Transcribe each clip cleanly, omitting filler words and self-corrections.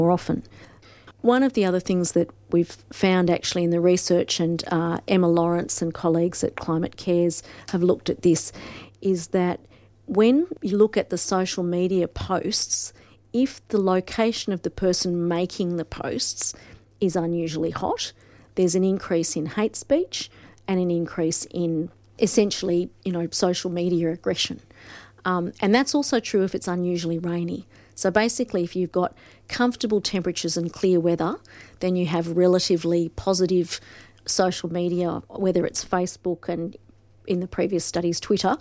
more often. One of the other things that we've found actually in the research, and Emma Lawrence and colleagues at Climate Cares have looked at this, is that when you look at the social media posts, if the location of the person making the posts is unusually hot, there's an increase in hate speech and an increase in essentially, social media aggression. And that's also true if it's unusually rainy. So basically, if you've got comfortable temperatures and clear weather, then you have relatively positive social media, whether it's Facebook and in the previous studies, Twitter,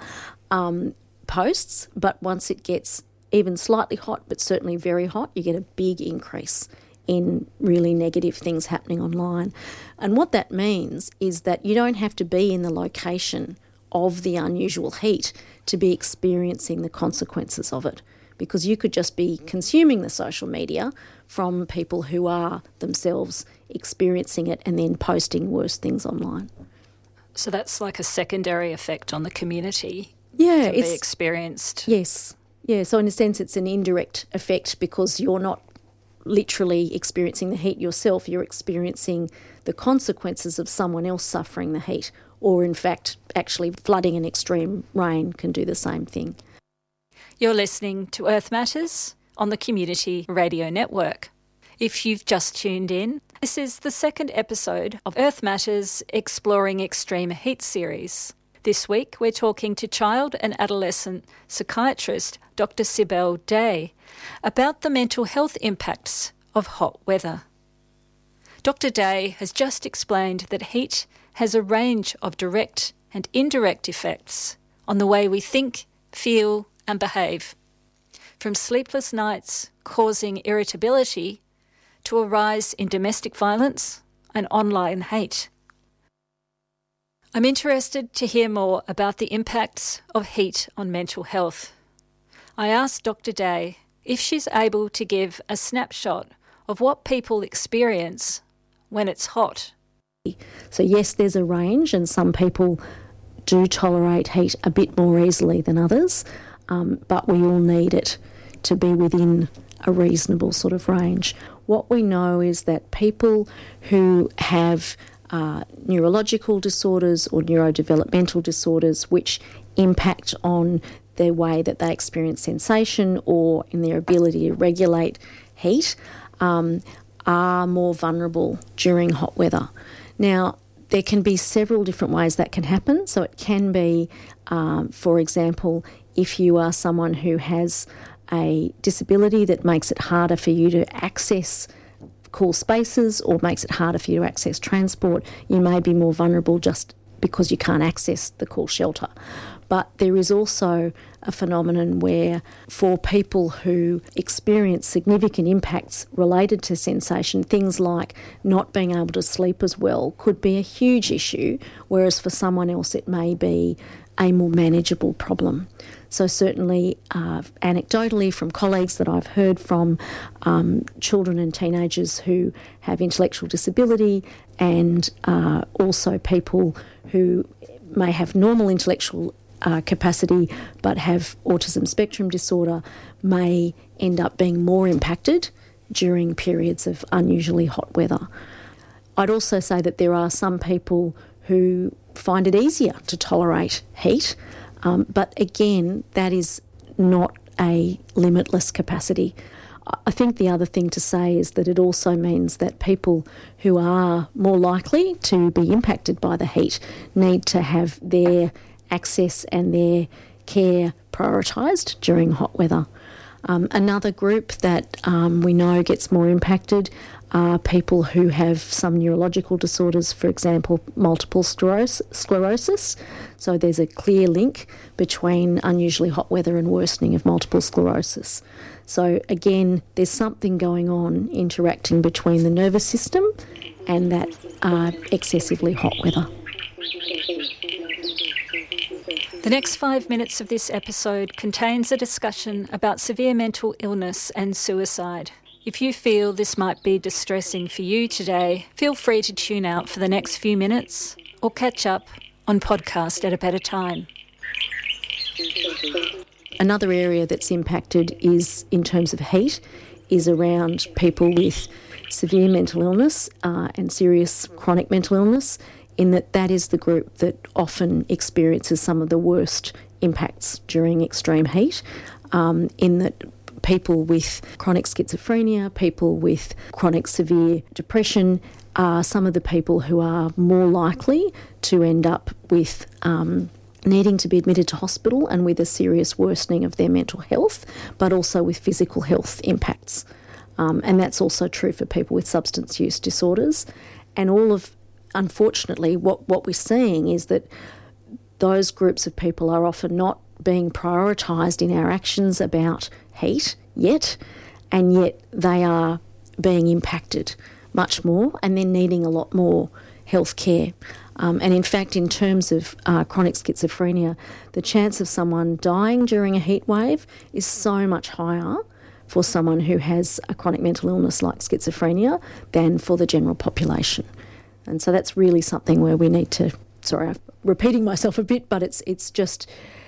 posts. But once it gets even slightly hot, but certainly very hot, you get a big increase in really negative things happening online. And what that means is that you don't have to be in the location of the unusual heat to be experiencing the consequences of it, because you could just be consuming the social media from people who are themselves experiencing it and then posting worse things online. So that's like a secondary effect on the community. Yeah, can be experienced. Yes. Yeah, so in a sense it's an indirect effect because you're not literally experiencing the heat yourself, you're experiencing the consequences of someone else suffering the heat, or in fact actually flooding and extreme rain can do the same thing. You're listening to Earth Matters on the Community Radio Network. If you've just tuned in, this is the second episode of Earth Matters Exploring Extreme Heat series. This week we're talking to child and adolescent psychiatrist Dr. Sibel Day about the mental health impacts of hot weather. Dr. Day has just explained that heat has a range of direct and indirect effects on the way we think, feel and behave, from sleepless nights causing irritability to a rise in domestic violence and online hate. I'm interested to hear more about the impacts of heat on mental health. I asked Dr. Day if she's able to give a snapshot of what people experience when it's hot. So yes, there's a range, and some people do tolerate heat a bit more easily than others, but we all need it to be within a reasonable sort of range. What we know is that people who have neurological disorders or neurodevelopmental disorders which impact on their way that they experience sensation or in their ability to regulate heat are more vulnerable during hot weather. Now, there can be several different ways that can happen. So it can be, for example, if you are someone who has a disability that makes it harder for you to access cool spaces or makes it harder for you to access transport, you may be more vulnerable just because you can't access the cool shelter. But there is also a phenomenon where for people who experience significant impacts related to sensation, things like not being able to sleep as well could be a huge issue, whereas for someone else it may be a more manageable problem. So certainly, anecdotally from colleagues that I've heard from, children and teenagers who have intellectual disability and also people who may have normal intellectual capacity but have autism spectrum disorder may end up being more impacted during periods of unusually hot weather. I'd also say that there are some people who find it easier to tolerate heat, but again, that is not a limitless capacity. I think the other thing to say is that it also means that people who are more likely to be impacted by the heat need to have their access and their care prioritised during hot weather. Another group that we know gets more impacted are people who have some neurological disorders, for example, multiple sclerosis. So there's a clear link between unusually hot weather and worsening of multiple sclerosis. So again, there's something going on interacting between the nervous system and that excessively hot weather. The next 5 minutes of this episode contains a discussion about severe mental illness and suicide. If you feel this might be distressing for you today, feel free to tune out for the next few minutes or catch up on podcast at a better time. Another area that's impacted is, in terms of heat, is around people with severe mental illness and serious chronic mental illness, in that is the group that often experiences some of the worst impacts during extreme heat, in that people with chronic schizophrenia, people with chronic severe depression are some of the people who are more likely to end up with needing to be admitted to hospital and with a serious worsening of their mental health, but also with physical health impacts. And that's also true for people with substance use disorders. And unfortunately, what we're seeing is that those groups of people are often not being prioritised in our actions about heat yet, and yet they are being impacted much more and then needing a lot more health care. And in fact, in terms of chronic schizophrenia, the chance of someone dying during a heat wave is so much higher for someone who has a chronic mental illness like schizophrenia than for the general population. And so that's really something where we need to, sorry, I'm repeating myself a bit, but it's just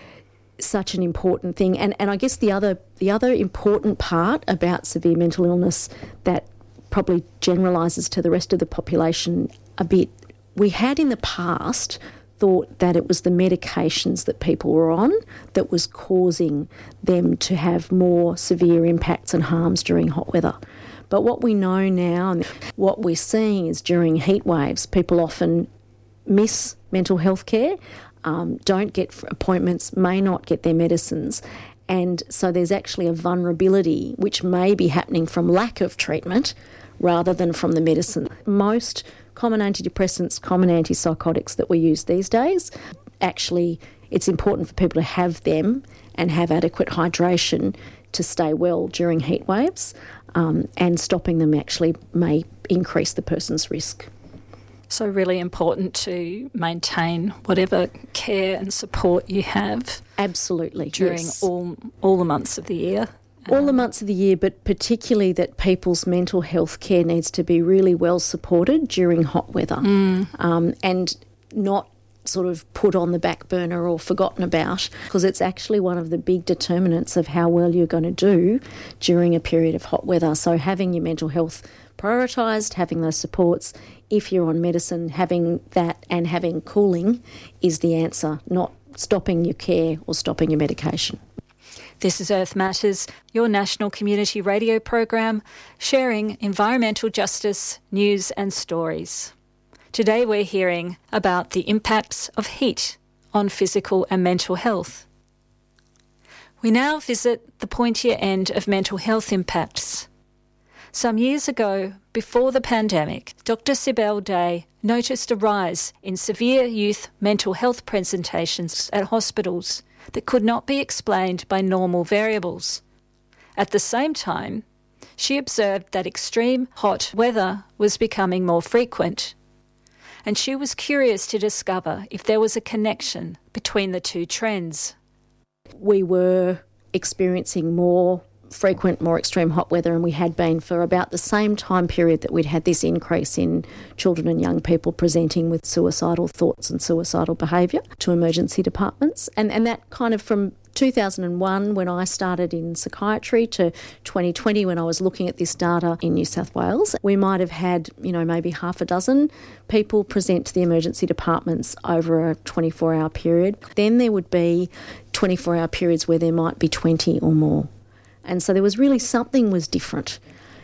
such an important thing. And I guess the other important part about severe mental illness that probably generalises to the rest of the population a bit, we had in the past thought that it was the medications that people were on that was causing them to have more severe impacts and harms during hot weather. But what we know now and what we're seeing is during heat waves, people often miss mental health care, don't get appointments, may not get their medicines. And so there's actually a vulnerability which may be happening from lack of treatment rather than from the medicine. Most common antidepressants, common antipsychotics that we use these days, actually it's important for people to have them and have adequate hydration to stay well during heat waves, and stopping them actually may increase the person's risk. So really important to maintain whatever care and support you have. Absolutely, during yes. all the months of the year. All the months of the year, but particularly that people's mental health care needs to be really well supported during hot weather, and not sort of put on the back burner or forgotten about, because it's actually one of the big determinants of how well you're going to do during a period of hot weather. So having your mental health prioritised, having those supports, if you're on medicine, having that and having cooling is the answer, not stopping your care or stopping your medication. This is Earth Matters, your national community radio program, sharing environmental justice, news and stories. Today we're hearing about the impacts of heat on physical and mental health. We now visit the pointier end of mental health impacts. Some years ago, before the pandemic, Dr. Sibel Day noticed a rise in severe youth mental health presentations at hospitals that could not be explained by normal variables. At the same time, she observed that extreme hot weather was becoming more frequent, and she was curious to discover if there was a connection between the two trends. We were experiencing more frequent, more extreme hot weather, and we had been for about the same time period that we'd had this increase in children and young people presenting with suicidal thoughts and suicidal behaviour to emergency departments. And that kind of from 2001 when I started in psychiatry to 2020 when I was looking at this data in New South Wales, we might have had, maybe half a dozen people present to the emergency departments over a 24-hour period. Then there would be 24-hour periods where there might be 20 or more. And so there was really something was different.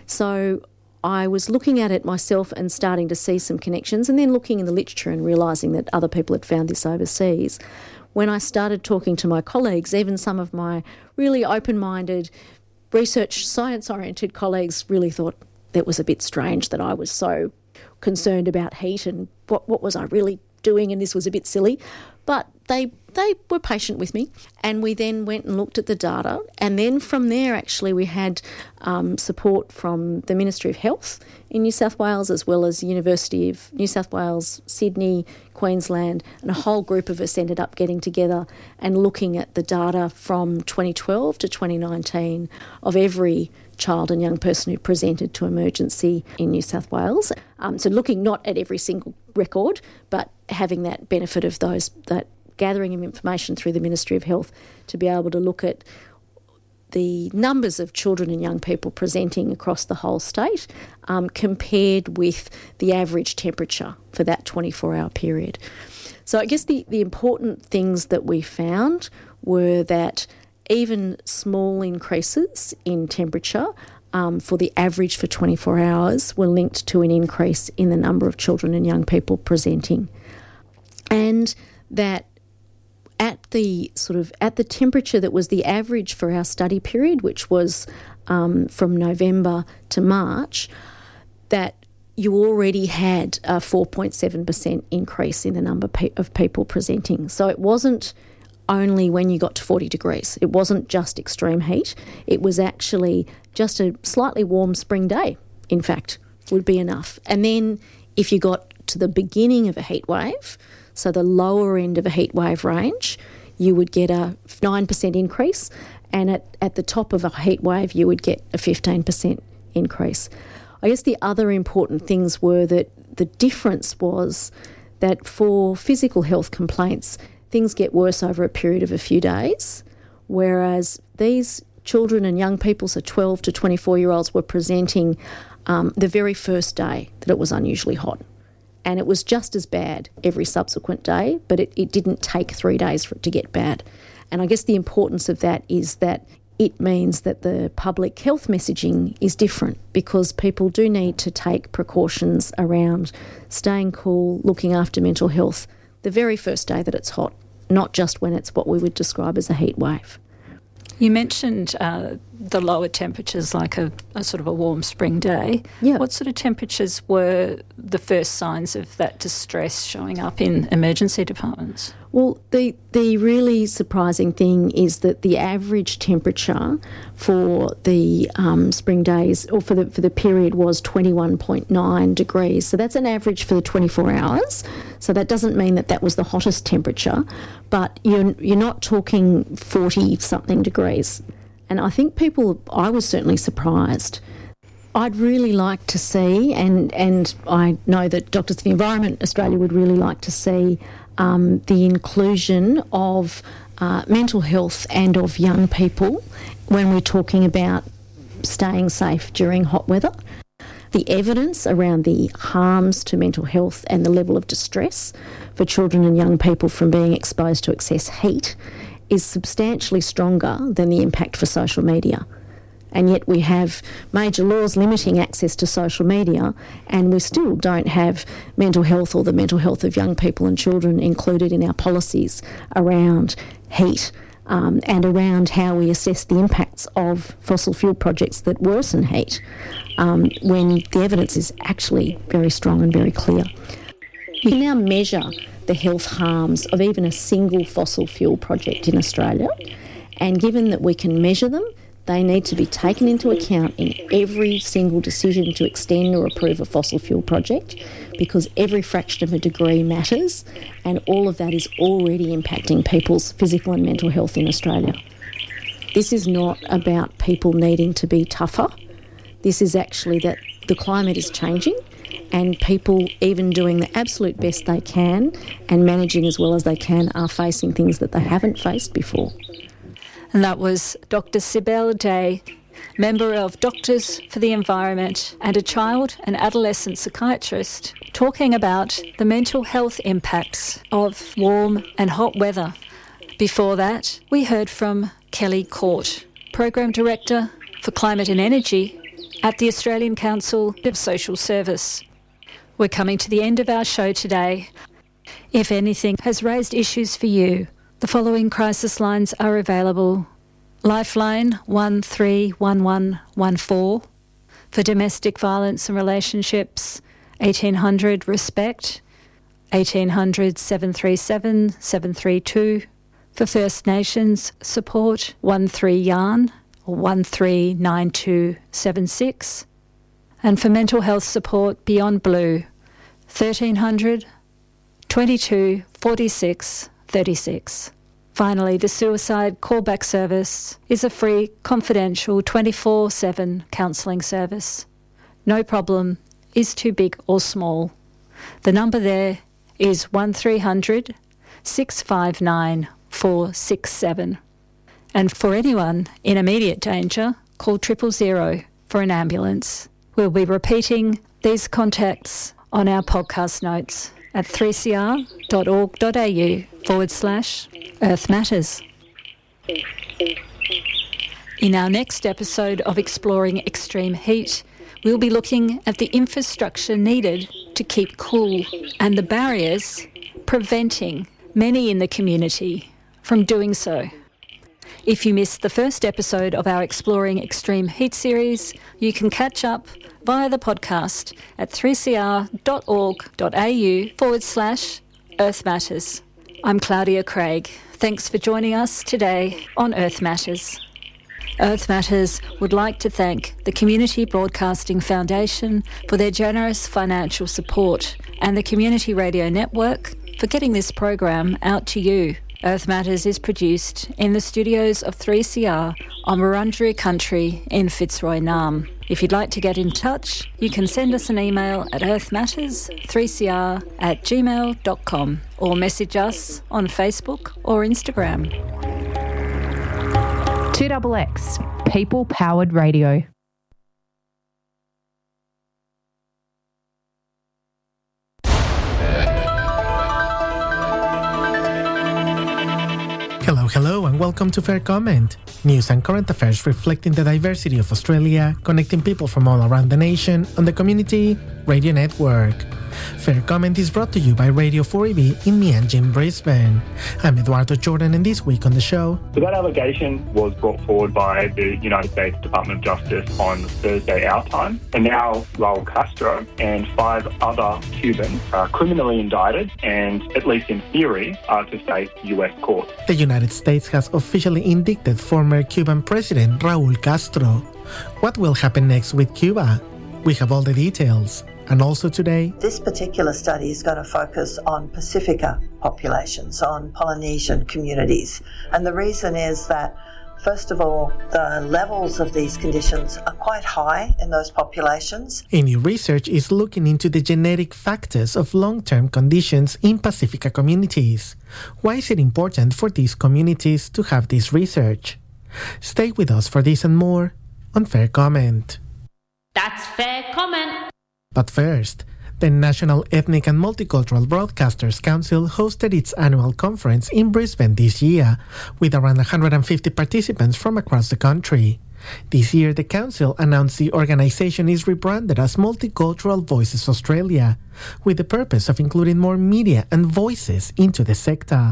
So I was looking at it myself and starting to see some connections, and then looking in the literature and realising that other people had found this overseas. When I started talking to my colleagues, even some of my really open-minded, research, science-oriented colleagues really thought that was a bit strange that I was so concerned about heat and what was I really doing, and this was a bit silly. But they were patient with me, and we then went and looked at the data, and then from there actually we had support from the Ministry of Health in New South Wales, as well as the University of New South Wales, Sydney, Queensland, and a whole group of us ended up getting together and looking at the data from 2012 to 2019 of every child and young person who presented to emergency in New South Wales. So looking not at every single record, but having that benefit of that gathering of information through the Ministry of Health to be able to look at the numbers of children and young people presenting across the whole state compared with the average temperature for that 24-hour period. So I guess the important things that we found were that even small increases in temperature for the average for 24 hours were linked to an increase in the number of children and young people presenting. And that at the temperature that was the average for our study period, which was from November to March, that you already had a 4.7% increase in the number of people presenting. So it wasn't only when you got to 40 degrees. It wasn't just extreme heat. It was actually just a slightly warm spring day, in fact, would be enough. And then if you got to the beginning of a heat wave, so the lower end of a heat wave range, you would get a 9% increase, and at the top of a heat wave, you would get a 15% increase. I guess the other important things were that the difference was that for physical health complaints, things get worse over a period of a few days, whereas these children and young people, so 12 to 24-year-olds, were presenting the very first day that it was unusually hot. And it was just as bad every subsequent day, but it didn't take 3 days for it to get bad. And I guess the importance of that is that it means that the public health messaging is different, because people do need to take precautions around staying cool, looking after mental health the very first day that it's hot, not just when it's what we would describe as a heat wave. You mentioned the lower temperatures, like a sort of a warm spring day. Yeah. What sort of temperatures were the first signs of that distress showing up in emergency departments? Well, the really surprising thing is that the average temperature for the spring days, or for the period, was 21.9 degrees. So that's an average for the 24 hours. So that doesn't mean that was the hottest temperature, but you're not talking 40-something degrees. And I think I was certainly surprised. I'd really like to see, and I know that Doctors for the Environment Australia would really like to see the inclusion of mental health and of young people when we're talking about staying safe during hot weather. The evidence around the harms to mental health and the level of distress for children and young people from being exposed to excess heat is substantially stronger than the impact for social media. And yet we have major laws limiting access to social media, and we still don't have mental health or the mental health of young people and children included in our policies around heat and around how we assess the impacts of fossil fuel projects that worsen heat, when the evidence is actually very strong and very clear. You can now measure the health harms of even a single fossil fuel project in Australia, and given that we can measure them, they need to be taken into account in every single decision to extend or approve a fossil fuel project, because every fraction of a degree matters, and all of that is already impacting people's physical and mental health in Australia. This is not about people needing to be tougher. This is actually that the climate is changing, and people, even doing the absolute best they can and managing as well as they can, are facing things that they haven't faced before. And that was Dr. Sibel Day, member of Doctors for the Environment and a child and adolescent psychiatrist, talking about the mental health impacts of warm and hot weather. Before that, we heard from Kelly Court, Program Director for Climate and Energy at the Australian Council of Social Service. We're coming to the end of our show today. If anything has raised issues for you, the following crisis lines are available. Lifeline 131114 for domestic violence and relationships, 1800 RESPECT, 1800 737 732 for First Nations support, 13 YARN or 139276, and for mental health support Beyond Blue, 1300 22 46 36. Finally, the Suicide Callback Service is a free, confidential 24/7 counselling service. No problem is too big or small. The number there is 1300 659 467. And for anyone in immediate danger, call 000 for an ambulance. We'll be repeating these contacts on our podcast notes at 3cr.org.au/Earth Matters. In our next episode of Exploring Extreme Heat, we'll be looking at the infrastructure needed to keep cool and the barriers preventing many in the community from doing so. If you missed the first episode of our Exploring Extreme Heat series, you can catch up via the podcast at 3cr.org.au/Earth Matters. I'm Claudia Craig. Thanks for joining us today on Earth Matters. Earth Matters would like to thank the Community Broadcasting Foundation for their generous financial support and the Community Radio Network for getting this program out to you. Earth Matters is produced in the studios of 3CR on Wurundjeri country in Fitzroy Nam. If you'd like to get in touch, you can send us an email at earthmatters3cr@gmail.com or message us on Facebook or Instagram. 2XX, People-Powered Radio. Hello and welcome to Fair Comment, news and current affairs reflecting the diversity of Australia, connecting people from all around the nation on the Community Radio Network. Fair Comment is brought to you by Radio 4EB in Meanjin, Brisbane. I'm Eduardo Jordan, and this week on the show... So that allegation was brought forward by the United States Department of Justice on Thursday our time, and now Raul Castro and 5 other Cubans are criminally indicted and, at least in theory, are to face US court. The United States has officially indicted former Cuban President Raul Castro. What will happen next with Cuba? We have all the details. And also today... This particular study is going to focus on Pacifica populations, on Polynesian communities. And the reason is that, first of all, the levels of these conditions are quite high in those populations. A new research is looking into the genetic factors of long-term conditions in Pacifica communities. Why is it important for these communities to have this research? Stay with us for this and more on Fair Comment. That's Fair Comment. But first, the National Ethnic and Multicultural Broadcasters Council hosted its annual conference in Brisbane this year, with around 150 participants from across the country. This year, the council announced the organisation is rebranded as Multicultural Voices Australia, with the purpose of including more media and voices into the sector.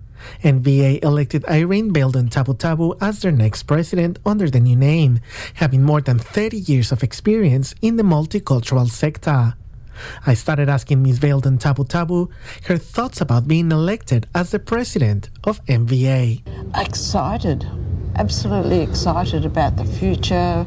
NVA elected Irene Belden Tabu as their next president under the new name, having more than 30 years of experience in the multicultural sector. I started asking Ms. Belden Tabu her thoughts about being elected as the president of NVA. Excited, absolutely excited about the future,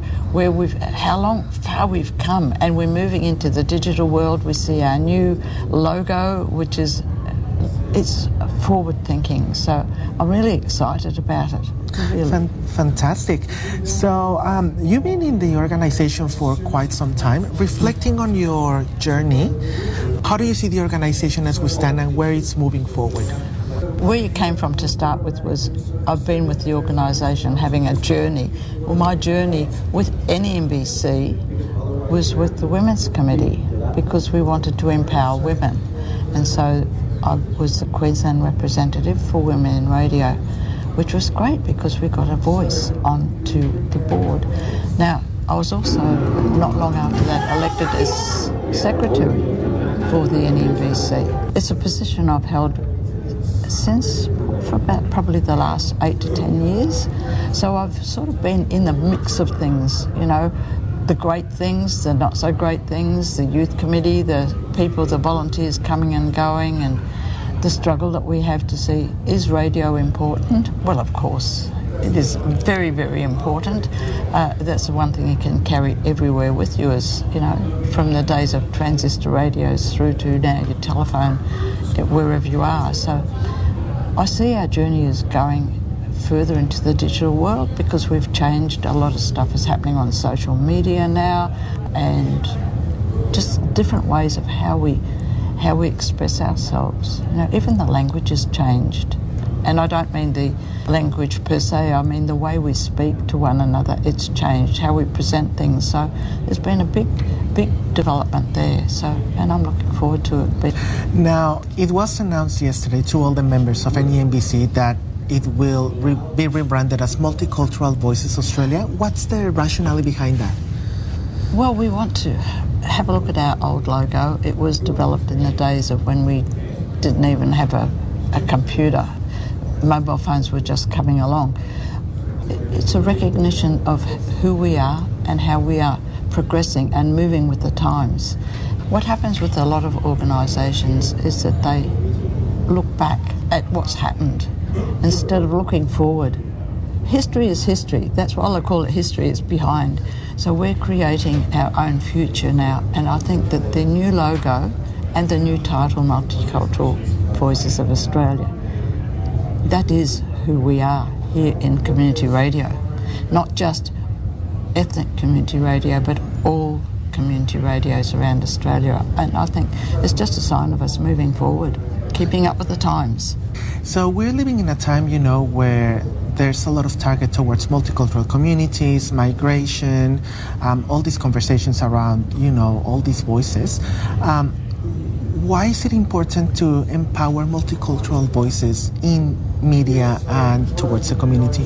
how far we've come, and we're moving into the digital world. We see our new logo, which is it's forward-thinking, so I'm really excited about it. Really. Fantastic. So you've been in the organisation for quite some time. Reflecting on your journey, how do you see the organisation as we stand and where it's moving forward? Where you came from to start with was I've been with the organisation having a journey. Well, my journey with NEMBC was with the Women's Committee because we wanted to empower women, and so I was the Queensland representative for Women in Radio, which was great because we got a voice onto the board. Now, I was also, not long after that, elected as secretary for the NEMBC. It's a position I've held for about probably the last 8 to 10 years. So I've sort of been in the mix of things, the great things, the not so great things, the youth committee, the people, the volunteers coming and going, and the struggle that we have to see, is radio important? Well, of course, it is very, very important. That's the one thing you can carry everywhere with you, as from the days of transistor radios through to now your telephone, wherever you are. So I see our journey is going further into the digital world because we've changed. A lot of stuff is happening on social media now, and just different ways of how we express ourselves. Even the language has changed. And I don't mean the language per se, I mean the way we speak to one another. It's changed, how we present things. So there's been a big development there. So, and I'm looking forward to it. Now, it was announced yesterday to all the members of NEMBC that it will be rebranded as Multicultural Voices Australia. What's the rationale behind that? Well, we want to have a look at our old logo. It was developed in the days of when we didn't even have a computer. Mobile phones were just coming along. It's a recognition of who we are and how we are progressing and moving with the times. What happens with a lot of organisations is that they look back at what's happened instead of looking forward. History is history. That's why I call it history. It's behind. So we're creating our own future now, and I think that the new logo and the new title, Multicultural Voices of Australia, that is who we are here in community radio. Not just ethnic community radio, but all community radios around Australia. And I think it's just a sign of us moving forward, keeping up with the times. So we're living in a time, where there's a lot of target towards multicultural communities, migration, all these conversations around, all these voices. Why is it important to empower multicultural voices in media and towards the community?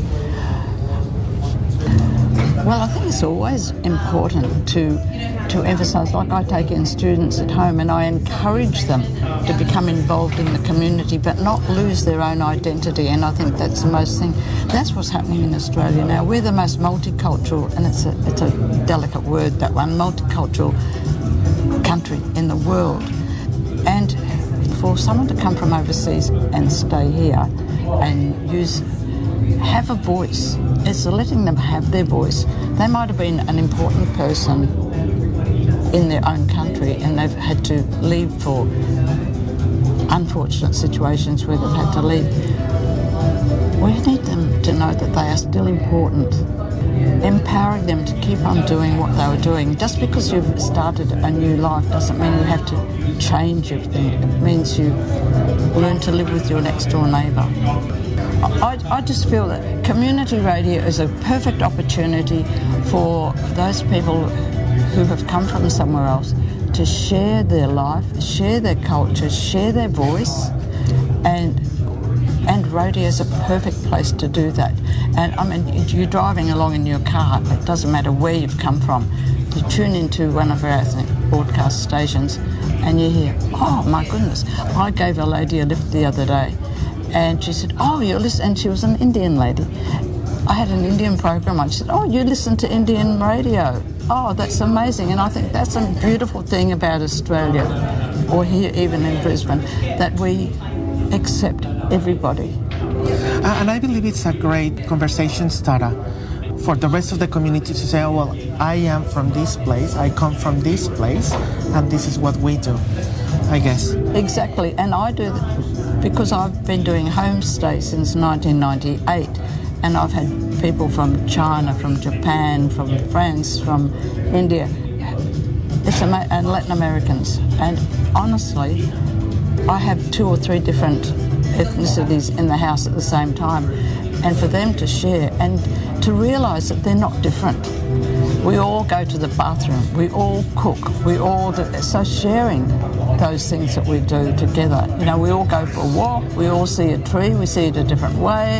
Well, I think it's always important to emphasise, like I take in students at home and I encourage them to become involved in the community but not lose their own identity, and I think that's the most thing. That's what's happening in Australia now. We're the most multicultural, and it's a delicate word, that one, multicultural country in the world. And for someone to come from overseas and stay here and have a voice, it's letting them have their voice. They might have been an important person in their own country and they've had to leave for unfortunate situations where they've had to leave. We need them to know that they are still important. Empowering them to keep on doing what they were doing. Just because you've started a new life doesn't mean you have to change everything. It means you learn to live with your next door neighbour. I just feel that community radio is a perfect opportunity for those people who have come from somewhere else to share their life, share their culture, share their voice, and radio is a perfect place to do that. And I mean, you're driving along in your car, it doesn't matter where you've come from, you tune into one of our ethnic broadcast stations and you hear, oh my goodness. I gave a lady a lift the other day and she said, oh, you're listening, and she was an Indian lady. I had an Indian program and she said, oh, you listen to Indian radio. Oh, that's amazing. And I think that's a beautiful thing about Australia, or here even in Brisbane, that we accept everybody. And I believe it's a great conversation starter for the rest of the community to say, oh, well, I am from this place, I come from this place, and this is what we do, I guess. Exactly, and I do because I've been doing homestay since 1998, and I've had people from China, from Japan, from France, from India, and Latin Americans. And honestly, I have 2 or 3 different ethnicities in the house at the same time, and for them to share and to realise that they're not different. We all go to the bathroom, we all cook, we all do, so sharing those things that we do together. We all go for a walk, we all see a tree, we see it a different way.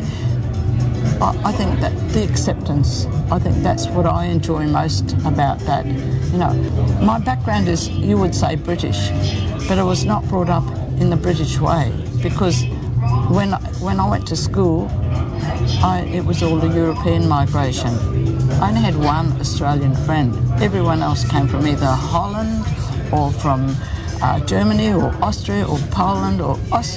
I think that the acceptance, I think that's what I enjoy most about that. My background is, you would say, British, but I was not brought up in the British way, because when I went to school, it was all the European migration. I only had one Australian friend. Everyone else came from either Holland or from Germany or Austria or Poland or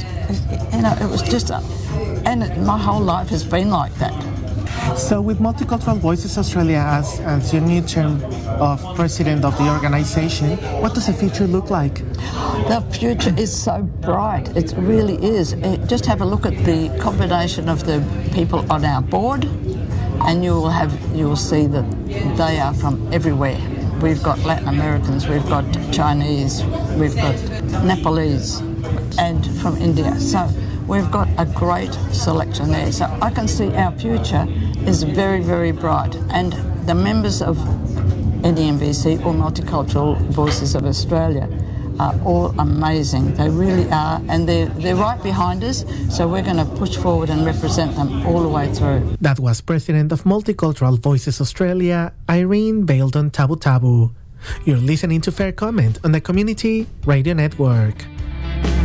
it was just my whole life has been like that. So with Multicultural Voices Australia as your new term of president of the organisation, what does the future look like? The future is so bright. It really is. Just have a look at the combination of the people on our board, and you will see that they are from everywhere. We've got Latin Americans, we've got Chinese, we've got Nepalese, and from India. So we've got a great selection there. So I can see our future is very, very bright. And the members of NEMBC, or Multicultural Voices of Australia, are all amazing. They really are, and they're right behind us, so we're going to push forward and represent them all the way through. That was President of Multicultural Voices Australia, Irene Baildon Tabu Tabu. You're listening to Fair Comment on the Community Radio Network.